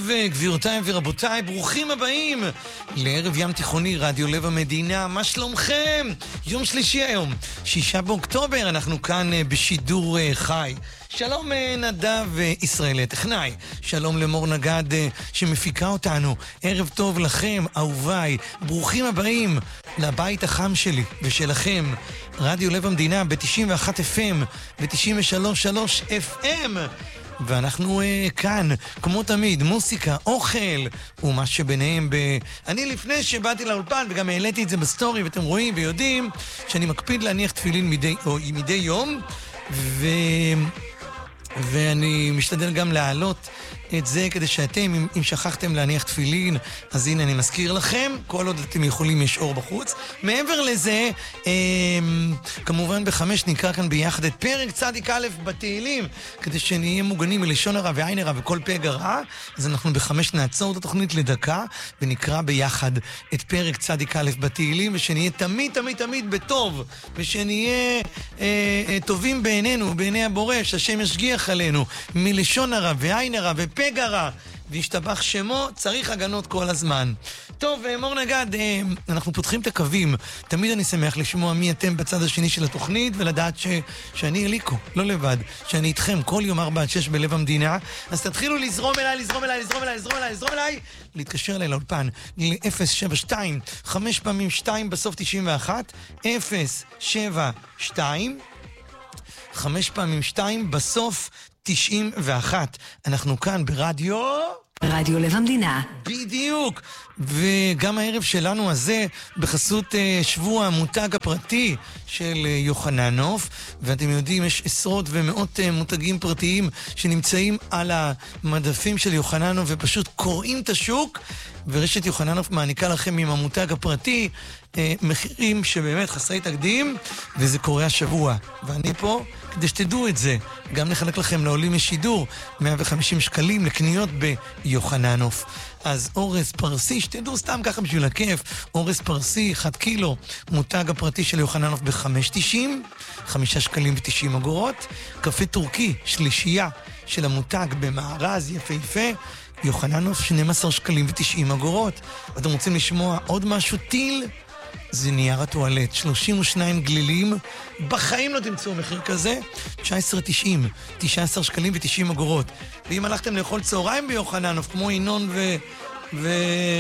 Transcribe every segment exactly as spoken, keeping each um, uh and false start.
גבירותיי ורבותיי, ברוכים הבאים לערב ים תיכוני, רדיו לב המדינה. מה שלומכם? יום שלישי היום, שישה באוקטובר, אנחנו כאן בשידור חי. שלום נדב ישראלי הטכנאי, שלום למור נגד שמפיקה אותנו, ערב טוב לכם אהוביי, ברוכים הבאים לבית החם שלי ושלכם, רדיו לב המדינה ב-תשעים ואחת אף אם ב-תשעים ושלוש נקודה שלוש אף אם, ואנחנו uh, כאן, כמו תמיד, מוסיקה, אוכל ומה שביניהם. ב... אני לפני שבאתי לאולפן וגם העליתי את זה בסטורי, ואתם רואים ויודעים שאני מקפיד להניח תפילין מדי, או, מדי יום, ו... ואני משתדל גם להעלות את זה כדי שאתם, אם, אם שכחתם להניח תפילין, אז הנה אני מזכיר לכם, כל עוד אתם יכולים, יש אור בחוץ. מעבר לזה, אה, כמובן בחמש נקרא כאן ביחד את פרק צדיק א' בתהילים, כדי שנהיה מוגנים מלשון הרע ועין הרע וכל פגע רע. אז אנחנו בחמש נעצור את התוכנית לדקה, ונקרא ביחד את פרק צדיק א' בתהילים, ושנהיה תמיד תמיד תמיד בטוב, ושנהיה אה, אה, טובים בעינינו, בעיני הבורא, שהשם ישגיח עלינו מלשון הרע ועין הרע ופגע פגע רע, והשתבח שמו, צריך הגנות כל הזמן. טוב, מור נגד, אנחנו פותחים את הקווים. תמיד אני שמח לשמוע מי אתם בצד השני של התוכנית, ולדעת ש... שאני אליקו, לא לבד, שאני איתכם כל יום ארבע עד שש בלב המדינה. אז תתחילו לזרום אליי, לזרום אליי, לזרום אליי, לזרום אליי, לזרום אליי, להתקשר אליי לאולפן, ל-אפס שבע שתיים, חמש פעמים שתיים בסוף תשעים ואחת, אפס שבע שתיים, חמש פעמים שתיים בסוף תשעים ואחת. אנחנו כאן ברדיו... רדיו לב המדינה. בדיוק. וגם הערב שלנו הזה בחסות uh, שבוע המותג הפרטי של uh, יוחננוף. ואתם יודעים, יש עשרות ומאות uh, מותגים פרטיים שנמצאים על המדפים של יוחננוף ופשוט קוראים את השוק. ורשת יוחננוף מעניקה לכם עם המותג הפרטי אה, מחירים שבאמת חסרי תקדים, וזה קורה השבוע. ואני פה כדי שתדעו את זה. גם נחלק לכם לעולים משידור מאה וחמישים שקלים לקניות ביוחננוף. אז אורס פרסי, שתדעו סתם ככה בשביל הכיף, אורס פרסי, אחד קילו, מותג הפרטי של יוחננוף ב-חמש תשעים, חמישה שקלים ותשעים אגורות. קפה טורקי, שלישייה של המותג במארז יפהפה, יוחננוף שנים עשר שקלים ותשעים אגורות. אתם רוצים לשמוע עוד משהו? טיל? זה נייר הטואלט, שלושים ושניים גלילים, בחיים לא תמצאו מחיר כזה, תשע עשרה תשעים, תשע עשרה שקלים ותשעים אגורות. ואם הלכתם לאכול צהריים ביוחננוף, כמו אינון ו... ו...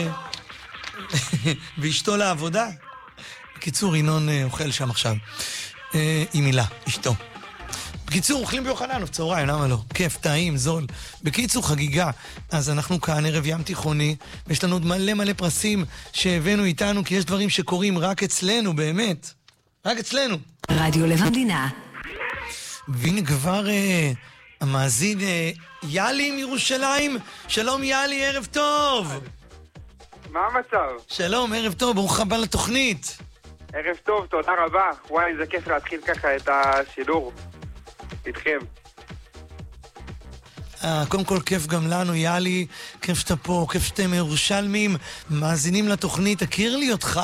ואשתו לעבודה, בקיצור, אינון אוכל שם עכשיו, עם מילה, אשתו. בקיצור, אוכלים ביוחננוף, צהריים, למה לא? כיף, טעים, זול. בקיצור, חגיגה. אז אנחנו כאן ערב ים תיכוני, ויש לנו עוד מלא מלא פרסים שהבאנו איתנו, כי יש דברים שקורים רק אצלנו, באמת. רק אצלנו. רדיו לב המדינה. והנה כבר אה, המאזין אה, יאלי מירושלים. שלום יאלי, ערב טוב. מה המצב? שלום, ערב טוב, ברוך הבא לתוכנית. ערב טוב, תודה רבה. וואי, זה כיף להתחיל ככה את השידור. איתכם. אה, קודם כל כיף גם לנו, יאלי, כיף שאתה פה, כיף שאתם ירושלמים, מאזינים לתוכנית, תכיר לי אותך.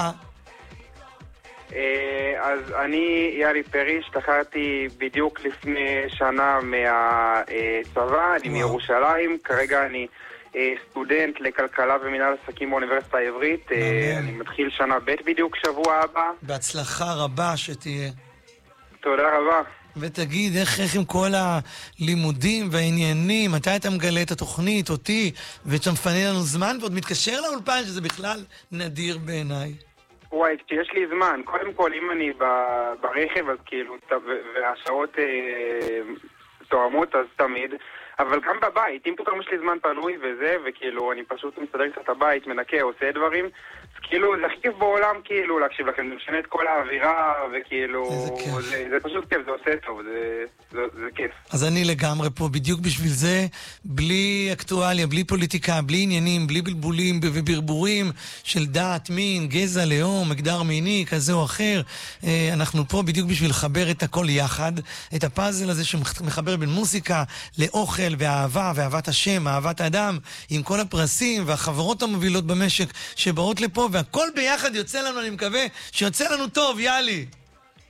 אז אני יאלי פרי, השתחררתי בדיוק לפני שנה מהצבא, אני מירושלים, כרגע אני סטודנט לכלכלה ומנהל עסקים באוניברסיטה העברית, אני מתחיל שנה ב' בדיוק שבוע הבא. בהצלחה רבה שתהיה. תודה רבה. ותגיד, איך, איך עם כל הלימודים והעניינים, מתי אתה מגלה את התוכנית, אותי, ואתה מפנה לנו זמן, ועוד מתקשר לאולפן, שזה בכלל נדיר בעיניי. וואי, כשיש לי זמן, קודם כל, אם אני ברכב, אז כאילו, והשעות אה, תואמות, אז תמיד, אבל גם בבית, אם פתאום יש לי זמן פנוי וזה, וכאילו, אני פשוט מסתדר קצת הבית, מנקה, עושה דברים, אז כאילו, זה הכי כיף בעולם, כאילו, להקשיב לכם, זה משנה את כל האווירה, וכאילו, זה, זה פשוט כיף, זה עושה טוב, זה, זה, זה כיף. אז אני לגמרי פה, בדיוק בשביל זה, בלי אקטואליה, בלי פוליטיקה, בלי עניינים, בלי בלבולים וברבורים של דת, מין, גזע, לאום, מגדר מיני, כזה או אחר, אנחנו פה בדיוק בשביל לחבר את הכל יחד, את הפאזל הזה שמחבר בין מוסיקה לאוכל, ואהבה, ואהבת השם, אהבת האדם, עם כל הפרסים והחברות המובילות במשק שבאות לפה, והכל ביחד יוצא לנו, אני מקווה שיוצא לנו טוב, יאלי.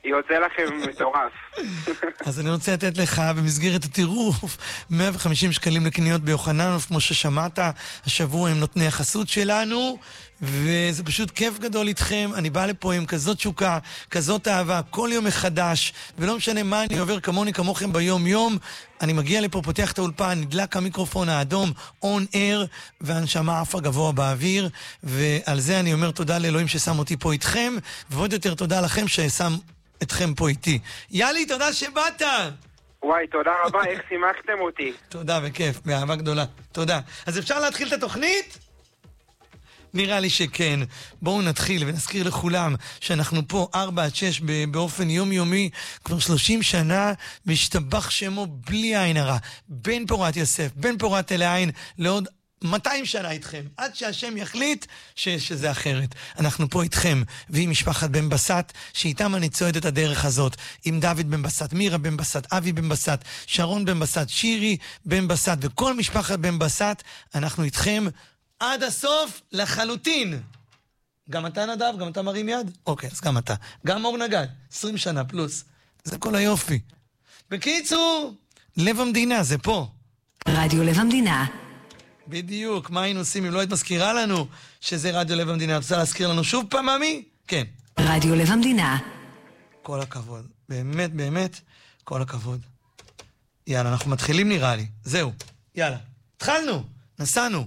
יוצא לכם מטורף. אז אני רוצה לתת לך במסגרת הטירוף מאה וחמישים שקלים לקניות ביוחננוף, כמו ששמעת, השבוע הם נותני החסות שלנו, וזה פשוט כיף גדול איתכם. אני בא לפה עם כזאת שוקה, כזאת אהבה, כל יום מחדש, ולא משנה מה אני עובר כמוני כמוכם ביום יום. אני מגיע לפה, פותח את האולפן, נדלק המיקרופון האדום, on air, והנשמה עפה גבוה באוויר, ועל זה אני אומר תודה לאלוהים ששם אותי פה איתכם, ועוד יותר תודה לכם ששם אתכם פה איתי. יאלי, תודה שבאת! וואי, תודה רבה, איך שימחתם אותי. תודה, בכיף, באהבה גדולה. תודה. אז אפשר להתחיל את התוכנית? נראה לי שכן. בואו נתחיל ונזכיר לכולם שאנחנו פה ארבע עד שש באופן יומיומי כבר שלושים שנה, משתבח שמו בלי עין הרע. בן פורת יוסף, בן פורת אל העין, לעוד מאתיים שנה איתכם, עד שהשם יחליט ש- שזה אחרת. אנחנו פה איתכם, ועם משפחת בן בסט, שאיתם אני צועד את הדרך הזאת, עם דוד בן בסט, מירה בן בסט, אבי בן בסט, שרון בן בסט, שירי בן בסט, וכל משפחת בן בסט, אנחנו איתכם עד הסוף לחלוטין. גם אתה נדב? גם אתה מרים יד? אוקיי, אז גם אתה. גם אור נגד, עשרים שנה פלוס. זה כל היופי. בקיצור, לב המדינה, זה פה. רדיו לב המדינה. בדיוק, מה היינו עושים אם לא היית מזכירה לנו שזה רדיו לב המדינה? את רוצה להזכיר לנו שוב פעם, ממי? כן. רדיו לב המדינה. כל הכבוד. באמת, באמת, כל הכבוד. יאללה, אנחנו מתחילים נראה לי. זהו. יאללה. התחלנו. נסענו.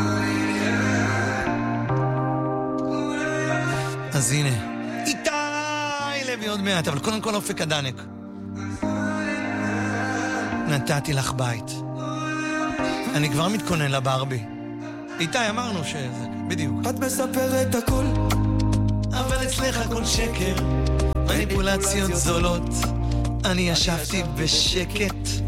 אז הנה. איתי לוי עוד מעט, אבל קודם כל אופק הדנק. נתתי לך בית. אני כבר מתכונן לברבי. איתי, אמרנו שזה... בדיוק. את מספרת הכל, אבל אצלך הכל שקר, מניפולציות זולות. אני ישבתי בשקט